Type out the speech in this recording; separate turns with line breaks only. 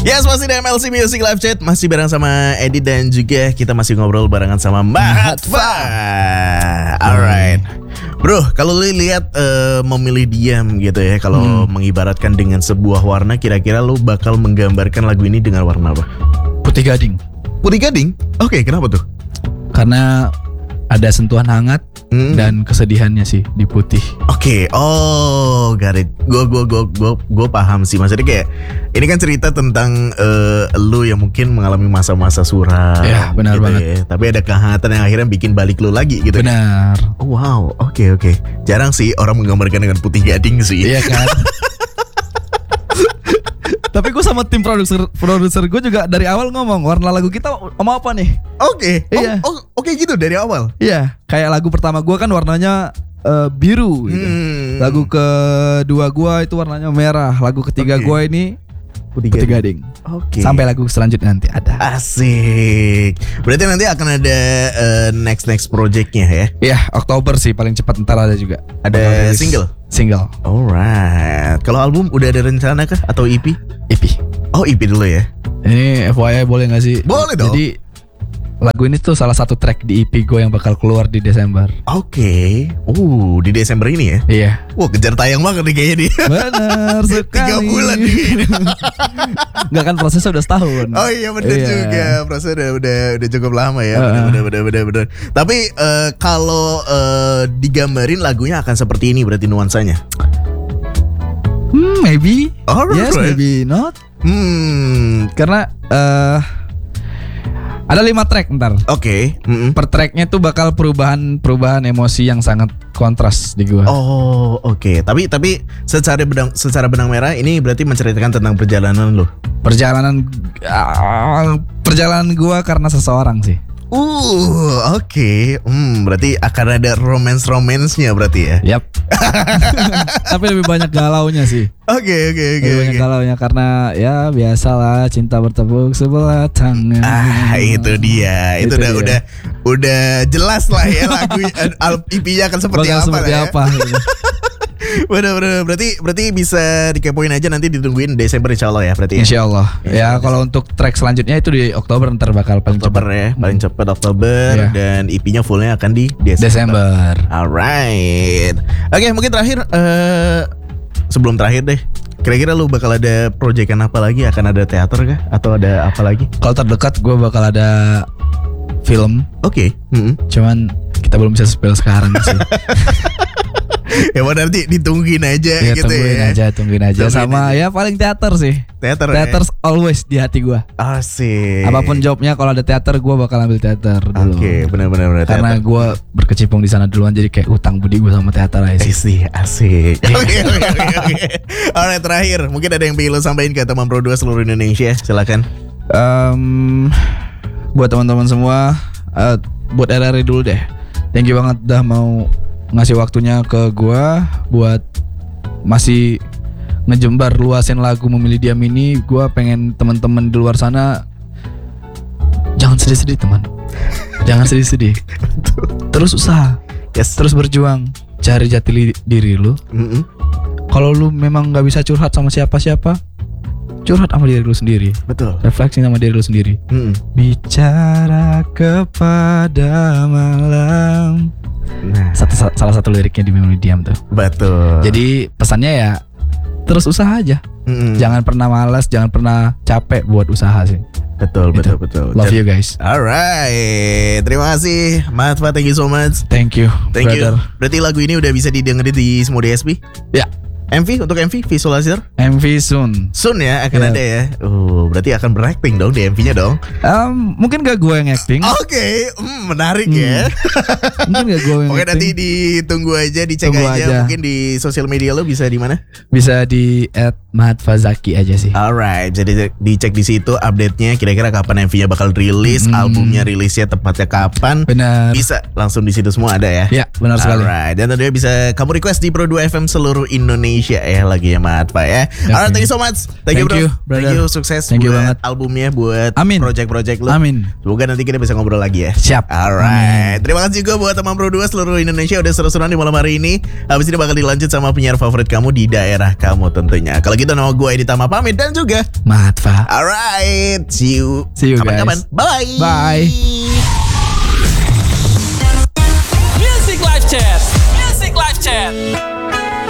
Yes, masih di MLC Music Live Chat. Masih bareng sama Edi dan juga kita masih ngobrol barengan sama Mahatfa. Alright bro, kalau lu lihat memilih diam gitu ya, kalau mengibaratkan dengan sebuah warna, kira-kira lu bakal menggambarkan lagu ini dengan warna apa?
Putih Gading.
Putih Gading? Oke, kenapa tuh?
Karena ada sentuhan hangat dan kesedihannya sih di putih.
Oke, oh, got it. Gue paham sih. Maksudnya kayak ini kan cerita tentang lu yang mungkin mengalami masa-masa suram.
Ya, benar
gitu
banget.
Ya. Tapi ada kehangatan yang akhirnya bikin balik lu lagi gitu.
Benar.
Oh, wow, oke. Jarang sih orang menggambarkan dengan putih gading sih.
Iya kan? Tapi gue sama tim produser gue juga dari awal ngomong warna lagu kita mau apa nih?
Oke.
Iya.
Oke gitu dari awal.
Iya, kayak lagu pertama gue kan warnanya biru gitu. Lagu kedua gue itu warnanya merah. Lagu ketiga gue ini Putih Gading.
Oke.
Sampai lagu selanjutnya nanti ada.
Asik. Berarti nanti akan ada next projectnya ya?
Iya, Oktober sih paling cepat, ntar ada juga.
Ada single. Alright. Kalau album udah ada rencana kah atau EP?
EP.
Oh, EP dulu ya.
Ini FYI boleh gak sih?
Boleh dong.
Jadi lagu ini tuh salah satu track di EP gue yang bakal keluar di Desember.
Oke. Di Desember ini ya?
Iya.
Wah, kejar tayang banget nih kayaknya nih.
Benar sekali.
3 bulan nih.
Enggak kan, prosesnya udah setahun.
Oh iya benar juga. Prosesnya udah cukup lama ya. Benar. Tapi kalau digambarin lagunya akan seperti ini berarti nuansanya.
Maybe.
Alright.
Yes, maybe not. Karena ada 5 track ntar.
Oke.
Per tracknya tuh bakal perubahan emosi yang sangat kontras di gua.
Oh, oke. Tapi secara benang merah ini berarti menceritakan tentang perjalanan lo.
Perjalanan gua karena seseorang sih.
Oke. Berarti akan ada romance-nya berarti ya.
Yap. Tapi lebih banyak galaunya sih.
Oke.
Banyak galaunya karena ya biasalah cinta bertepuk sebelah tangan.
Itu dia. Itu udah jelas lah ya lagu EP-nya akan seperti apa. Gitu. Bener. Berarti bisa dikepoin aja, nanti ditungguin Desember insyaallah ya berarti.
Insyaallah. Ya kalau untuk track selanjutnya itu di Oktober ntar bakal paling
Oktober
cepat.
Ya, paling cepat Oktober dan EP-nya fullnya akan di
Desember.
Alright. Oke, mungkin terakhir sebelum terakhir deh. Kira-kira lu bakal ada proyekan apa lagi? Akan ada teater kah? Atau ada apa lagi?
Kalau terdekat gue bakal ada film.
Oke.
Cuman kita belum bisa spill sekarang sih.
Ya nanti ditungguin aja
ya,
gitu
tungguin aja. Sama ya paling teater sih. Teater always di hati gue.
Asik.
Apapun jobnya, kalau ada teater gue bakal ambil teater dulu.
Oke, benar.
Karena gue berkecimpung di sana duluan, jadi kayak utang budi gue sama teater aja sih.
Asik. Oke. Alright, terakhir mungkin ada yang pengen lo sampaikan ke teman Pro 2 seluruh Indonesia, silakan.
Buat teman-teman semua, buat RRI dulu deh. Thank you banget udah mau ngasih waktunya ke gua buat masih ngejembar luasin lagu Memilih Diam ini. Gua pengen teman-teman di luar sana jangan sedih-sedih, teman. Jangan sedih-sedih. Terus usaha. Terus berjuang, cari jati diri lu. Kalau lu memang nggak bisa curhat sama siapa-siapa, curhat sama diri lu sendiri.
Betul.
Refleksi sama diri lu sendiri. Bicara kepada malam. Nah, salah satu liriknya di Memilih Diam tuh.
Betul.
Jadi pesannya ya terus usaha aja. Jangan pernah malas, jangan pernah capek buat usaha sih.
Betul.
Love you guys.
Alright, terima kasih Mahatfa, thank you so much.
Thank you.
Berarti lagu ini udah bisa didengerin di semua DSP?
Ya.
Untuk MV visualizer?
MV soon
Ya akan ada ya. Berarti akan berakting dong di MV-nya dong.
Mungkin gak gue yang acting.
Oke, menarik ya.
Mungkin gak gue yang
Oke,
acting.
nanti ditunggu aja, dicek aja. Mungkin di sosial media lo bisa di mana?
Bisa di @mahatfazaki aja sih.
Alright, jadi dicek di situ update-nya, kira-kira kapan MV-nya bakal rilis, albumnya rilisnya tepatnya kapan.
Benar.
Bisa langsung di situ semua ada ya.
Ya, benar sekali.
Alright, dan tentunya bisa kamu request di Pro 2 FM seluruh Indonesia. Indonesia ya lagunya Matfa ya. Alright, thank you so much. Thank you bro.
brother.
Thank you, sukses
Thank you
buat
banget.
albumnya, buat
Amin.
project-project lu.
Amin.
Semoga nanti kita bisa ngobrol lagi ya.
Siap.
Alright. Terima kasih juga buat teman Pro 2 seluruh Indonesia udah seru-seruan di malam hari ini. Habis ini bakal dilanjut sama penyiar favorit kamu di daerah kamu tentunya. Kalau gitu nama gue Edi Tama pamit dan juga
Matfa.
alright, see you
guys.
kapan-kapan. Bye.
Bye.
Music Live Chat. Music Live Chat.